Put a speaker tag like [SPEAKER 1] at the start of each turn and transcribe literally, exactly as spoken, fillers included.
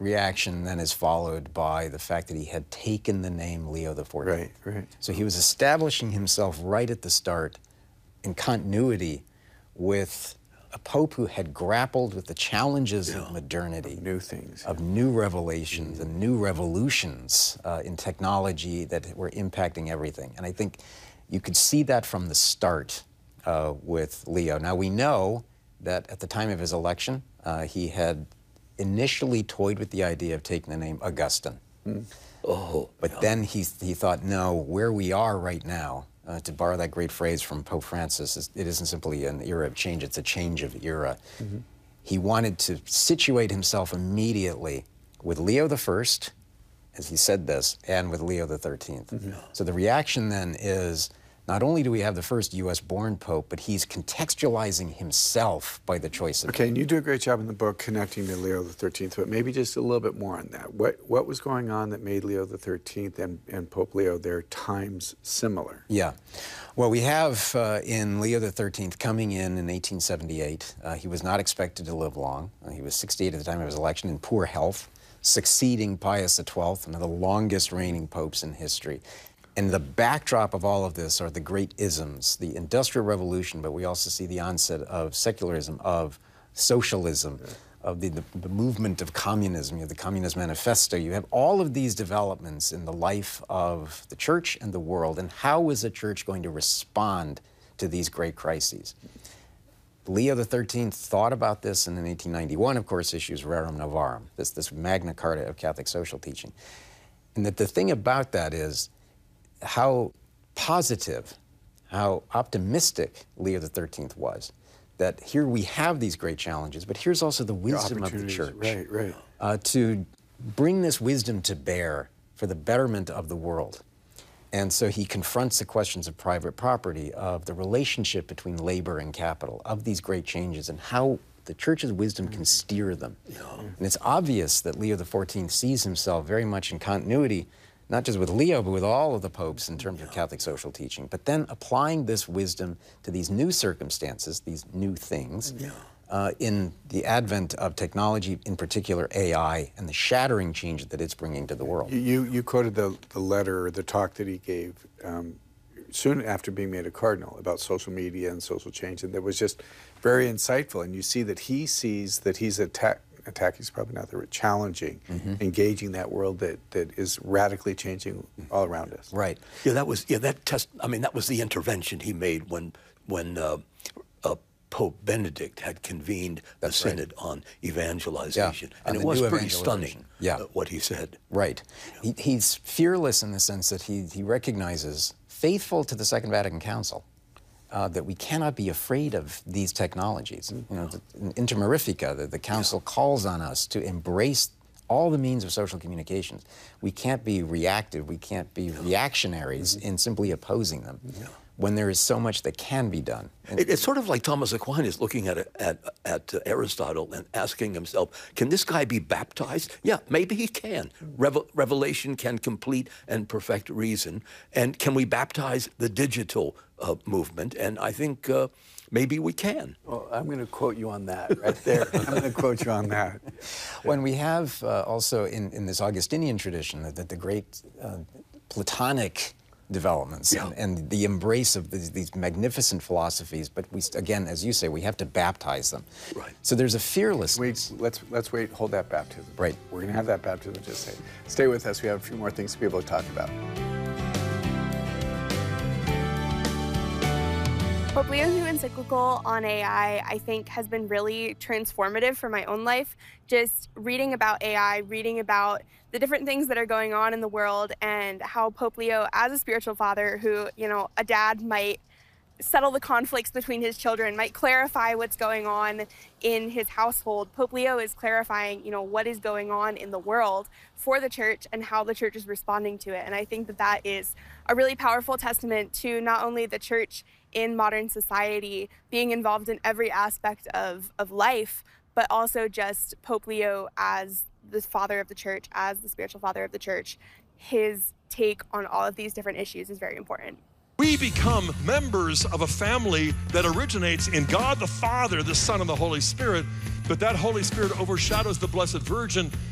[SPEAKER 1] reaction then is followed by the fact that he had taken the name Leo the fourteenth.
[SPEAKER 2] Right, right.
[SPEAKER 1] So he was establishing himself right at the start in continuity with a pope who had grappled with the challenges yeah. of modernity,
[SPEAKER 2] of new things,
[SPEAKER 1] of
[SPEAKER 2] yeah.
[SPEAKER 1] new revelations mm. and new revolutions uh, in technology that were impacting everything. And I think you could see that from the start uh, with Leo. Now we know that at the time of his election, uh, he had initially toyed with the idea of taking the name Augustine.
[SPEAKER 2] Mm.
[SPEAKER 1] Oh, but yeah. then he, he thought, no, where we are right now, uh, to borrow that great phrase from Pope Francis, is, it isn't simply an era of change, it's a change of era. Mm-hmm. He wanted to situate himself immediately with Leo the First, as he said this, and with Leo the thirteenth. Mm-hmm. So the reaction then is, not only do we have the first U S born Pope, but he's contextualizing himself by the choice of...
[SPEAKER 2] Okay, and you do a great job in the book connecting to Leo the thirteenth, but maybe just a little bit more on that. What what was going on that made Leo the thirteenth and, and Pope Leo, their times similar?
[SPEAKER 1] Yeah. Well, we have uh, in Leo the thirteenth coming in in eighteen seventy-eight. Uh, he was not expected to live long. Uh, he was sixty-eight at the time of his election, in poor health, succeeding Pius the twelfth, one of the longest reigning popes in history. And the backdrop of all of this are the great isms, the Industrial Revolution, but we also see the onset of secularism, of socialism, yeah. of the, the, the movement of communism, you have the Communist Manifesto. You have all of these developments in the life of the church and the world, and how is the church going to respond to these great crises? Leo the thirteenth thought about this, and in eighteen ninety-one, of course, issues Rerum Novarum, this, this Magna Carta of Catholic social teaching. And that the thing about that is how positive, how optimistic Leo the thirteenth was. That here we have these great challenges, but here's also the wisdom of the church.
[SPEAKER 2] Right, right.
[SPEAKER 1] Uh, to bring this wisdom to bear for the betterment of the world. And so he confronts the questions of private property, of the relationship between labor and capital, of these great changes, and how the church's wisdom can steer them. Yeah. And it's obvious that Leo the fourteenth sees himself very much in continuity, not just with Leo, but with all of the popes in terms of Catholic social teaching. But then applying this wisdom to these new circumstances, these new things, yeah. uh, in the advent of technology, in particular A I, and the shattering change that it's bringing to the world.
[SPEAKER 2] You, you quoted the, the letter, or the talk that he gave um, soon after being made a cardinal about social media and social change, and that was just very insightful. And you see that he sees that he's attacked, attacking is probably not the word, challenging, mm-hmm. engaging that world that, that is radically changing all around us.
[SPEAKER 1] Right.
[SPEAKER 3] Yeah, that was, yeah, that test, I mean, that was the intervention he made when, when uh, uh, Pope Benedict had convened
[SPEAKER 1] That's
[SPEAKER 3] the Synod
[SPEAKER 1] right.
[SPEAKER 3] on evangelization.
[SPEAKER 1] Yeah,
[SPEAKER 3] and
[SPEAKER 1] on
[SPEAKER 3] it was pretty
[SPEAKER 1] evangelization.
[SPEAKER 3] stunning,
[SPEAKER 1] yeah.
[SPEAKER 3] uh, what he said.
[SPEAKER 1] Right. You know? he, he's fearless in the sense that he, he recognizes, faithful to the Second Vatican Council, Uh, that we cannot be afraid of these technologies. You know, the, in Inter Mirifica, the, the Council yeah. calls on us to embrace all the means of social communications. We can't be reactive, we can't be yeah. reactionaries mm-hmm. in simply opposing them, yeah. when there is so much that can be done.
[SPEAKER 3] It, it's sort of like Thomas Aquinas looking at, at, at uh, Aristotle and asking himself, can this guy be baptized? Yeah, maybe he can. Revel revelation can complete and perfect reason. And can we baptize the digital uh, movement? And I think uh, maybe we can.
[SPEAKER 2] Well, I'm going to quote you on that right there. I'm going to quote you on that.
[SPEAKER 1] When we have uh, also in, in this Augustinian tradition, that, that the great uh, Platonic developments yeah. and, and the embrace of these, these magnificent philosophies, but we, again, as you say, we have to baptize them.
[SPEAKER 3] Right.
[SPEAKER 1] So there's a fearlessness.
[SPEAKER 2] Wait, let's, let's wait, hold that baptism.
[SPEAKER 1] Right.
[SPEAKER 2] We're going to have that baptism, just say. Stay with us, we have a few more things to be able to talk about.
[SPEAKER 4] Pope Leo's new encyclical on A I, I think, has been really transformative for my own life. Just reading about A I, reading about the different things that are going on in the world, and how Pope Leo, as a spiritual father who, you know, a dad might settle the conflicts between his children, might clarify what's going on in his household. Pope Leo is clarifying, you know, what is going on in the world for the church and how the church is responding to it. And I think that that is a really powerful testament to not only the church in modern society being involved in every aspect of, of life, but also just Pope Leo as the father of the church, as the spiritual father of the church. His take on all of these different issues is very important.
[SPEAKER 5] We become members of a family that originates in God the Father, the Son, and the Holy Spirit, but that Holy Spirit overshadows the Blessed Virgin